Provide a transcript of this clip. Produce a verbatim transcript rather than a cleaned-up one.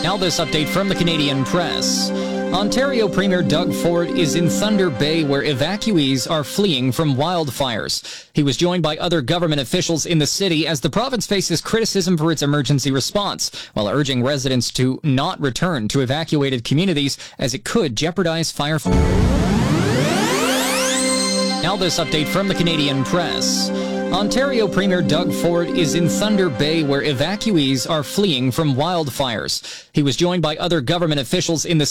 Now this update from the Canadian Press. Ontario Premier Doug Ford is in Thunder Bay where evacuees are fleeing from wildfires. He was joined by other government officials in the city as the province faces criticism for its emergency response, while urging residents to not return to evacuated communities as it could jeopardize fire. Now this update from the Canadian Press. Ontario Premier Doug Ford is in Thunder Bay where evacuees are fleeing from wildfires. He was joined by other government officials in the